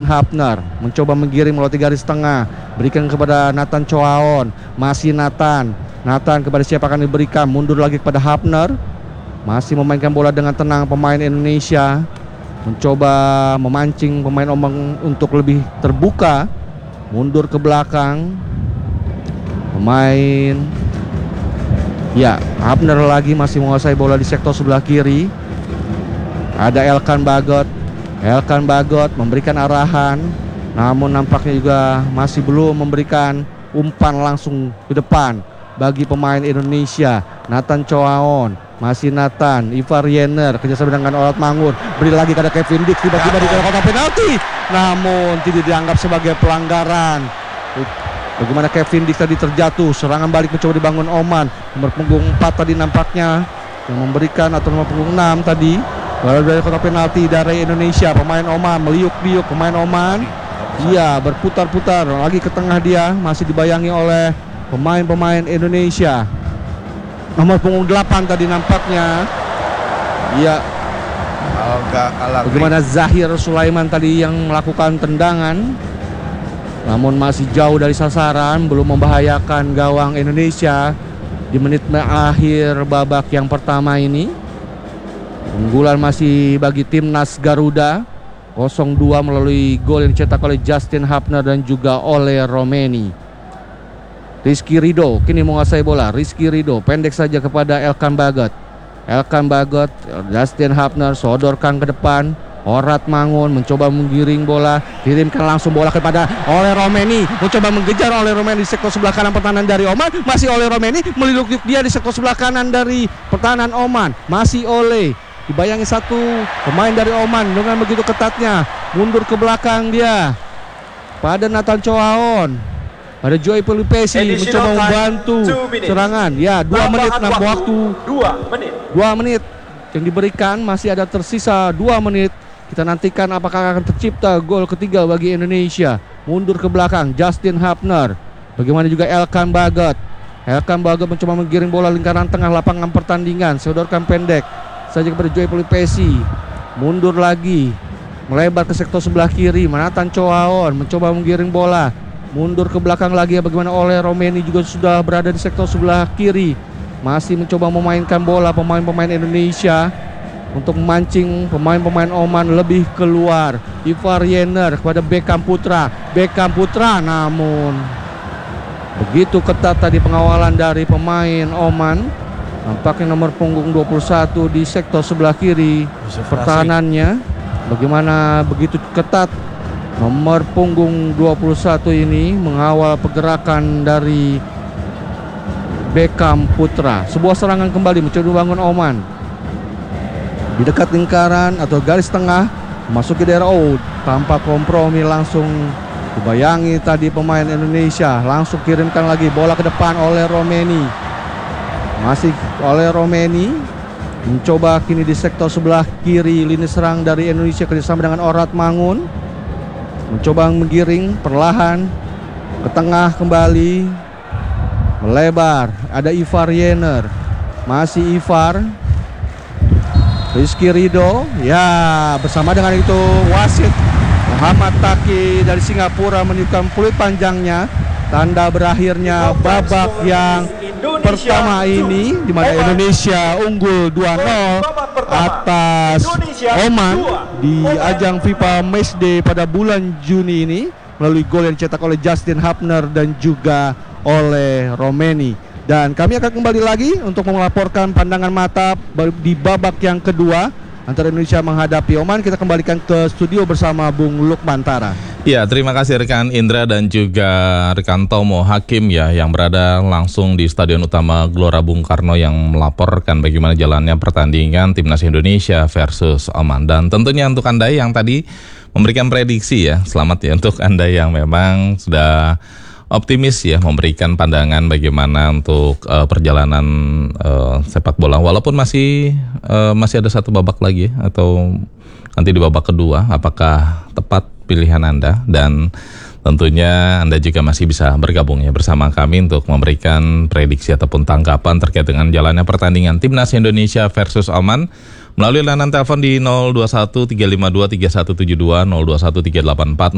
Hapner mencoba menggiring melalui garis tengah, berikan kepada Nathan Choaon. Masih Nathan kepada siapa akan diberikan, mundur lagi kepada Hapner. Masih memainkan bola dengan tenang pemain Indonesia, mencoba memancing pemain Oman untuk lebih terbuka, mundur ke belakang. Pemain Hapner lagi masih menguasai bola di sektor sebelah kiri. Ada Elkan Bagot memberikan arahan, namun nampaknya juga masih belum memberikan umpan langsung ke depan bagi pemain Indonesia. Nathan Choaon, masih Nathan, Ivar Yenner kerjasama dengan Orat Mangun, beri lagi kepada Kevin Dix, tiba-tiba di kotak penalti, namun tidak dianggap sebagai pelanggaran. Bagaimana Kevin Dix tadi terjatuh, serangan balik mencoba dibangun Oman. Nomor punggung 4 tadi nampaknya yang memberikan, atau nomor punggung 6 tadi, dari kotak penalti dari Indonesia. Pemain Oman meliuk-liuk, pemain Oman berputar-putar lagi ke tengah, dia masih dibayangi oleh pemain-pemain Indonesia. Nomor punggung 8 tadi nampaknya bagaimana Zahir Sulaiman tadi yang melakukan tendangan, namun masih jauh dari sasaran, belum membahayakan gawang Indonesia di menit akhir babak yang pertama ini. Unggulan masih bagi timnas Garuda 0-2 melalui gol yang dicetak oleh Justin Hapner dan juga oleh Romeni. Rizky Ridho kini menguasai bola. Rizky Ridho pendek saja kepada Elkan Bagot, Justin Hapner sodorkan ke depan. Orat Mangun mencoba menggiring bola, kirimkan langsung bola kepada oleh Romeni, mencoba mengejar oleh Romeni di sektor sebelah kanan pertahanan dari Oman. Masih oleh Romeni, meliluk-liuk dia di sektor sebelah kanan dari pertahanan Oman. Masih oleh, dibayangi satu pemain dari Oman dengan begitu ketatnya, mundur ke belakang dia pada Nathan Choaon, pada Joy Pelupesi mencoba membantu serangan. 2 menit nambah waktu, 2 menit yang diberikan, masih ada tersisa 2 menit. Kita nantikan apakah akan tercipta gol ketiga bagi Indonesia. Mundur ke belakang Justin Hapner, bagaimana juga Elkan Bagot mencoba menggiring bola lingkaran tengah lapangan pertandingan, sodorkan pendek saja kepada Joy Pelupesi, mundur lagi melebar ke sektor sebelah kiri. Nathan Choaon mencoba menggiring bola, mundur ke belakang lagi, bagaimana oleh Romeni juga sudah berada di sektor sebelah kiri, masih mencoba memainkan bola pemain-pemain Indonesia untuk memancing pemain-pemain Oman lebih keluar. Ivar Yenner kepada Beckham Putra, namun begitu ketat tadi pengawalan dari pemain Oman. Nampaknya nomor punggung 21 di sektor sebelah kiri pertahanannya, bagaimana begitu ketat nomor punggung 21 ini mengawal pergerakan dari Beckham Putra. Sebuah serangan kembali mencoba dibangun Oman di dekat lingkaran atau garis tengah, memasuki daerah tanpa kompromi, langsung dibayangi tadi pemain Indonesia, langsung kirimkan lagi bola ke depan oleh Romeni. Masih oleh Romeni, mencoba kini di sektor sebelah kiri lini serang dari Indonesia kerjasama dengan Orat Mangun, mencoba menggiring perlahan ke tengah kembali, melebar. Ada Ivar Yenner, masih Ivar, Rizky Ridho, bersama dengan itu wasit Muhammad Taki dari Singapura meniupkan peluit panjangnya, tanda berakhirnya babak yang pertama ini, di mana Indonesia unggul 2-0 atas Oman di ajang FIFA Matchday pada bulan Juni ini melalui gol yang dicetak oleh Justin Hapner dan juga oleh Romeni. Dan kami akan kembali lagi untuk melaporkan pandangan mata di babak yang kedua antara Indonesia menghadapi Oman. Kita kembalikan ke studio bersama Bung Lukman Tara. Ya, terima kasih rekan Indra dan juga rekan Tomo Hakim yang berada langsung di Stadion Utama Gelora Bung Karno yang melaporkan bagaimana jalannya pertandingan Timnas Indonesia versus Oman. Dan tentunya untuk Anda yang tadi memberikan prediksi selamat untuk Anda yang memang sudah optimis memberikan pandangan bagaimana untuk perjalanan sepak bola, walaupun masih ada satu babak lagi atau nanti di babak kedua, apakah tepat pilihan Anda? Dan tentunya Anda juga masih bisa bergabung bersama kami untuk memberikan prediksi ataupun tanggapan terkait dengan jalannya pertandingan Timnas Indonesia versus Oman melalui layanan telepon di 021 352 3172 021 384